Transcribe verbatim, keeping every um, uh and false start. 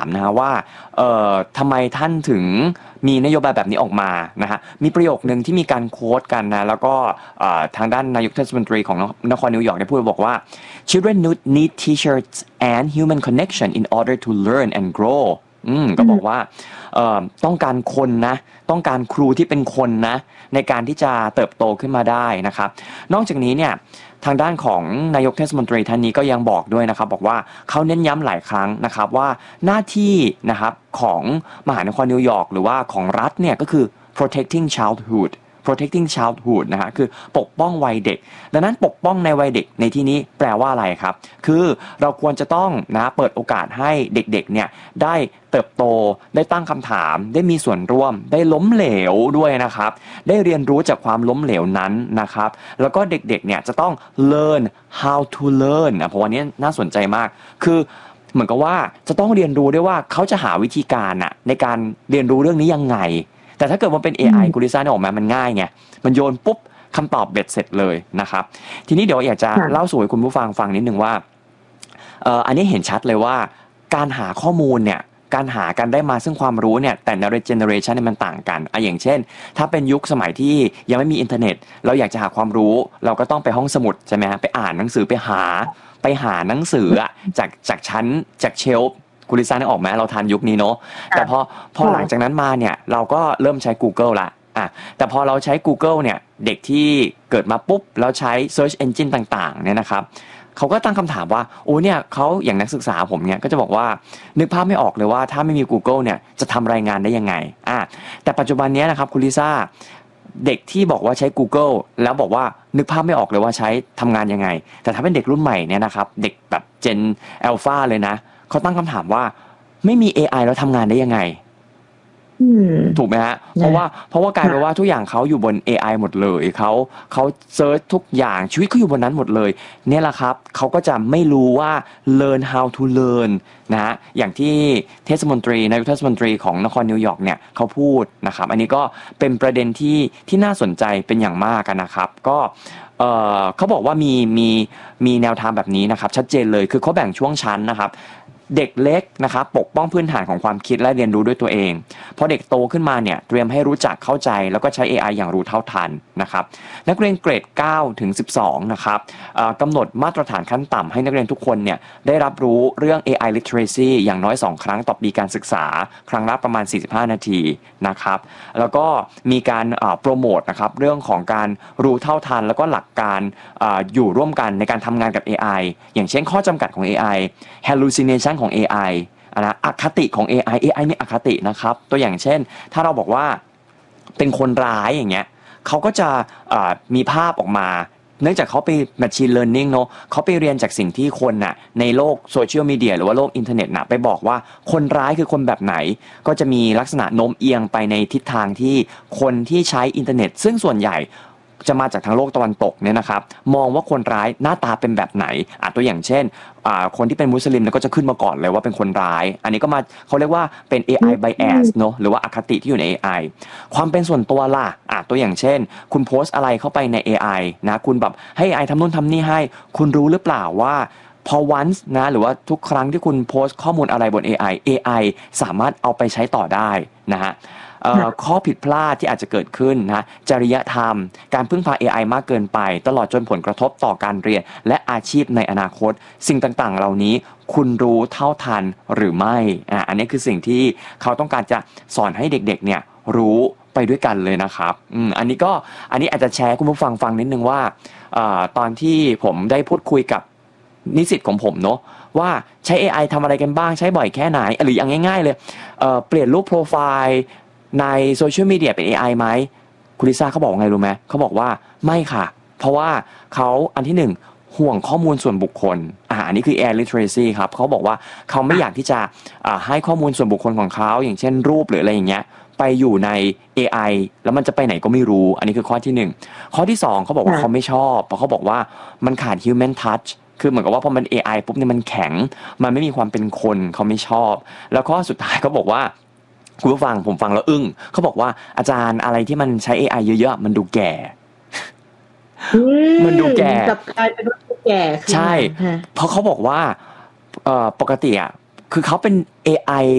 นะฮะว่าเอ่อทำไมท่านถึงมีนโยบายแบบนี้ออกมานะฮะมีประโยคนึงที่มีการโค้ดกันนะแล้วก็ทางด้านนายกเทศมนตรีของนครนิวยอร์กได้พูดบอกว่า children need teachers and human connection in order to learn and grow อืมก็บอกว่าต้องการคนนะต้องการครูที่เป็นคนนะในการที่จะเติบโตขึ้นมาได้นะครับนอกจากนี้เนี่ยทางด้านของนายกเทศมนตรีท่านนี้ก็ยังบอกด้วยนะครับบอกว่าเขาเน้นย้ำหลายครั้งนะครับว่าหน้าที่นะครับของมหานครนิวยอร์กหรือว่าของรัฐเนี่ยก็คือ protecting childhood protecting childhood นะฮะคือปกป้องวัยเด็กดังนั้นปกป้องในวัยเด็กในที่นี้แปลว่าอะไรครับคือเราควรจะต้องนะเปิดโอกาสให้เด็กๆเนี่ยได้เติบโตได้ตั้งคำถามได้มีส่วนร่วมได้ล้มเหลวด้วยนะครับได้เรียนรู้จากความล้มเหลวนั้นนะครับแล้วก็เด็กๆเนี่ยจะต้อง learn how to learn นะเพราะวันนี้น่าสนใจมากคือเหมือนกับว่าจะต้องเรียนรู้ด้วยว่าเขาจะหาวิธีการน่ะในการเรียนรู้เรื่องนี้ยังไงแต่ถ้าเกิดมันเป็น เอ ไอ กุลิซ่าเนี่ยออกมามันง่ายไงมันโยนปุ๊บคำตอบเบ็ดเสร็จเลยนะครับทีนี้เดี๋ยวอยากจะเล่าสู่ให้คุณผู้ฟังฟังนิดนึงว่าเอ่ออันนี้เห็นชัดเลยว่าการหาข้อมูลเนี่ยการหากันได้มาซึ่งความรู้เนี่ยแต่ละเจเนอเรชันเนี่ยมันต่างกันอ่ะอย่างเช่นถ้าเป็นยุคสมัยที่ยังไม่มีอินเทอร์เน็ตเราอยากจะหาความรู้เราก็ต้องไปห้องสมุดใช่ไหมฮะไปอ่านหนังสือไปหาไปหาหนังสืออะจากจากชั้นจากเชลฟ์กุลิซ่าเนี่ยออกไหมเราทันยุคนี้เนาะแต่พอพอหลังจากนั้นมาเนี่ยเราก็เริ่มใช้ Google ละอ่ะแต่พอเราใช้ Google เนี่ยเด็กที่เกิดมาปุ๊บแล้วใช้ Search Engine ต่างๆเนี่ยนะครับเขาก็ตั้งคำถามว่าโอ้เนี่ยเขาอย่างนักศึกษาผมเนี่ยก็จะบอกว่านึกภาพไม่ออกเลยว่าถ้าไม่มี Google เนี่ยจะทำรายงานได้ยังไงอ่ะแต่ปัจจุบันนี้นะครับคุณลิซ่าเด็กที่บอกว่าใช้ Google แล้วบอกว่านึกภาพไม่ออกเลยว่าใช้ทำงานยังไงแต่ถ้าเป็นเด็กรุ่นใหม่เนี่ยนะครับเด็กแบบ Gen Alpha เลยนะเขาตั้งคำถามว่าไม่มี เอ ไอ แล้วทำงานได้ยังไงถูกไหมฮะเพราะว่าเพราะว่ากลายเป็นว่าทุกอย่างเขาอยู่บน เอ ไอ หมดเลยเขาเขาเซิร์ชทุกอย่างชีวิตเขาอยู่บนนั้นหมดเลยเนี่ยแหละครับเขาก็จะไม่รู้ว่า learn how to learn นะฮะอย่างที่เทศมนตรีนายกเทศมนตรีของนครนิวยอร์กเนี่ยเขาพูดนะครับอันนี้ก็เป็นประเด็นที่ที่น่าสนใจเป็นอย่างมากนะครับก็เอ่อเขาบอกว่ามีมีมีแนวทางแบบนี้นะครับชัดเจนเลยคือเขาแบ่งช่วงชั้นนะครับเด็กเล็กนะครับปกป้องพื้นฐานของความคิดและเรียนรู้ด้วยตัวเองพอเด็กโตขึ้นมาเนี่ยเตรียมให้รู้จักเข้าใจแล้วก็ใช้ เอ ไอ อย่างรู้เท่าทันนะครับนักเรียนเกรดเก้าถึงสิบสองนะครับกำหนดมาตรฐานขั้นต่ำให้นักเรียนทุกคนเนี่ยได้รับรู้เรื่อง เอ ไอ literacy อย่างน้อยสองครั้งต่อปีการศึกษาครั้งละประมาณสี่สิบห้านาทีนะครับแล้วก็มีการโปรโมทนะครับเรื่องของการรู้เท่าทันแล้วก็หลักการออยู่ร่วมกันในการทำงานกับ เอ ไอ อย่างเช่นข้อจำกัดของ เอ ไอ hallucinationของ เอ ไอ นะอคติของ เอ ไอ เอ ไอ มีอคตินะครับตัวอย่างเช่นถ้าเราบอกว่าเป็นคนร้ายอย่างเงี้ยเขาก็จะมีภาพออกมาเนื่องจากเขาไป machine learning เนาะเขาไปเรียนจากสิ่งที่คนน่ะในโลกโซเชียลมีเดียหรือว่าโลกอินเทอร์เน็ตน่ะไปบอกว่าคนร้ายคือคนแบบไหนก็จะมีลักษณะโน้มเอียงไปในทิศทางที่คนที่ใช้อินเทอร์เน็ตซึ่งส่วนใหญ่จะมาจากทางโลกตะวันตกเนี่ยนะครับมองว่าคนร้ายหน้าตาเป็นแบบไหนอ่ะตัวอย่างเช่นคนที่เป็นมุสลิมก็จะขึ้นมาก่อนเลยว่าเป็นคนร้ายอันนี้ก็มาเขาเรียกว่าเป็น เอ ไอ bias เนอะหรือว่าอคติที่อยู่ใน เอ ไอ ความเป็นส่วนตัวล่ะอ่ะตัวอย่างเช่นคุณโพสต์อะไรเข้าไปใน เอ ไอ นะคุณแบบให้ เอ ไอ ทำนู่นทำนี่ให้คุณรู้หรือเปล่าว่าพอ once นะหรือว่าทุกครั้งที่คุณโพสต์ข้อมูลอะไรบน เอ ไอ เอ ไอ สามารถเอาไปใช้ต่อได้นะฮะข้อผิดพลาดที่อาจจะเกิดขึ้นนะจริยธรรมการพึ่งพา เอ ไอ มากเกินไปตลอดจนผลกระทบต่อการเรียนและอาชีพในอนาคตสิ่งต่างๆเหล่านี้คุณรู้เท่าทันหรือไม่อ่าอันนี้คือสิ่งที่เขาต้องการจะสอนให้เด็กๆเนี่ยรู้ไปด้วยกันเลยนะครับอืมอันนี้ก็อันนี้อาจจะแชร์คุณผู้ฟังฟังนิดนึงว่าอ่าตอนที่ผมได้พูดคุยกับนิสิตของผมเนาะว่าใช้ เอ ไอ ทำอะไรกันบ้างใช้บ่อยแค่ไหนหรืออย่างง่ายๆเลยเอ่อเปลี่ยนรูปโปรไฟล์ในโซเชียลมีเดียเป็น เอ ไอ ไหมคุณลิซ่าเขาบอกไงรู้ไหมเขาบอกว่าไม่ค่ะเพราะว่าเขาอันที่หนึ่งห่วงข้อมูลส่วนบุคคลอ่าอันนี้คือ เอ ไอ literacy ครับเขาบอกว่าเขาไม่อยากที่จะอ่าให้ข้อมูลส่วนบุคคลของเขาอย่างเช่นรูปหรืออะไรอย่างเงี้ยไปอยู่ใน เอ ไอ แล้วมันจะไปไหนก็ไม่รู้อันนี้คือข้อที่หนึ่งข้อที่สองเขาบอกว่าเขาไม่ชอบเพราะเขาบอกว่ามันขาด human touch คือเหมือนกับว่าพอมัน เอ ไอ ปุ๊บเนี่ยมันแข็งมันไม่มีความเป็นคนเขาไม่ชอบแล้วข้อสุดท้ายเขาบอกว่าคุณผู้ฟังผมฟังแล้วอึ้งเขาบอกว่าอาจารย์อะไรที่มันใช้ เอ ไอ เยอะๆมันดูแก่มันดูแก่กับกลายเป็นว่าแก่ใช่เพราะเขาบอกว่าเอ่อปกติอ่ะคือเขาเป็น เอ ไอ